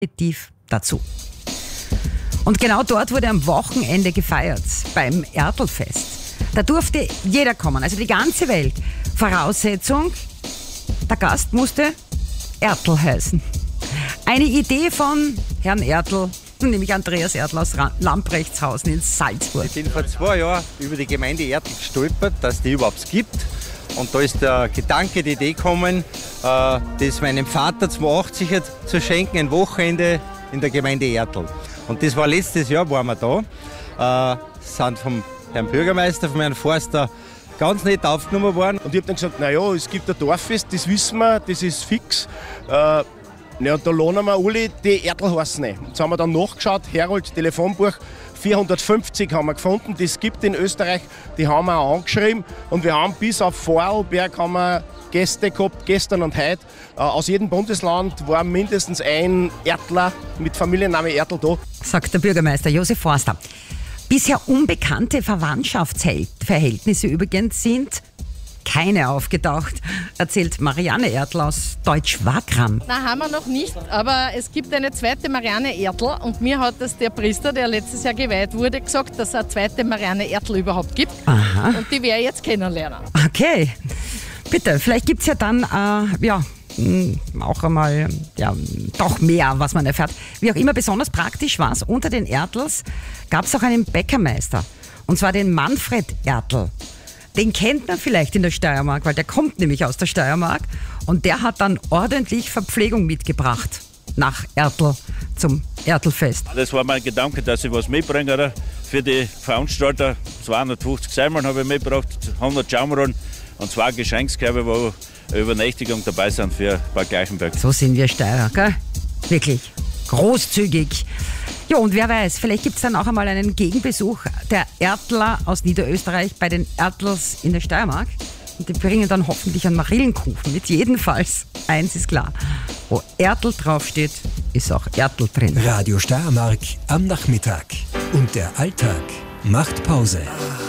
definitiv dazu. Und genau dort wurde am Wochenende gefeiert, beim Ertlfest. Da durfte jeder kommen, also die ganze Welt. Voraussetzung, der Gast musste Ertl heißen. Eine Idee von Herrn Ertl, nämlich Andreas Ertl aus Lamprechtshausen in Salzburg. Ich bin vor 2 Jahren über die Gemeinde Ertl gestolpert, dass die überhaupt gibt. Und da ist der Gedanke, die Idee gekommen, das meinem Vater zum 80er zu schenken, ein Wochenende in der Gemeinde Ertl. Und das war letztes Jahr, waren wir da, sind vom Herrn Bürgermeister, vom Herrn Forster ganz nett aufgenommen worden. Und ich habe dann gesagt, naja, es gibt ein Dorffest, das wissen wir, das ist fix. Ja, und da lohnen wir alle, die Ertl heißen nicht. Jetzt haben wir dann nachgeschaut, Herold, Telefonbuch, 450 haben wir gefunden, das gibt in Österreich, die haben wir auch angeschrieben. Und wir haben bis auf Vorarlberg haben wir Gäste gehabt, gestern und heute. Aus jedem Bundesland war mindestens ein Ertler mit Familienname Ertl da. Sagt der Bürgermeister Josef Forster. Bisher unbekannte Verwandtschaftsverhältnisse übrigens sind keine aufgetaucht, erzählt Marianne Ertl aus Deutsch-Wagram. Nein, haben wir noch nicht, aber es gibt eine zweite Marianne Ertl und mir hat das der Priester, der letztes Jahr geweiht wurde, gesagt, dass es eine zweite Marianne Ertl überhaupt gibt. Aha. Und die werde ich jetzt kennenlernen. Okay, bitte, vielleicht gibt es ja dann auch einmal doch mehr, was man erfährt. Wie auch immer, besonders praktisch war es, unter den Ertls gab es auch einen Bäckermeister, und zwar den Manfred Ertl. Den kennt man vielleicht in der Steiermark, weil der kommt nämlich aus der Steiermark und der hat dann ordentlich Verpflegung mitgebracht nach Ertl zum Ertlfest. Das war mein Gedanke, dass ich was mitbringe, oder? Für die Veranstalter. 250 Seimeln habe ich mitgebracht, 100 Schaumrollen und 2 Geschenkskörbe, wo Übernächtigung dabei sind für Bad Gleichenberg. So sind wir Steirer, gell? Wirklich großzügig. Ja, und wer weiß, vielleicht gibt es dann auch einmal einen Gegenbesuch der Ertler aus Niederösterreich bei den Ertls in der Steiermark. Und die bringen dann hoffentlich einen Marillenkuchen mit. Jedenfalls, eins ist klar, wo Ertl draufsteht, ist auch Ertl drin. Radio Steiermark am Nachmittag. Und der Alltag macht Pause.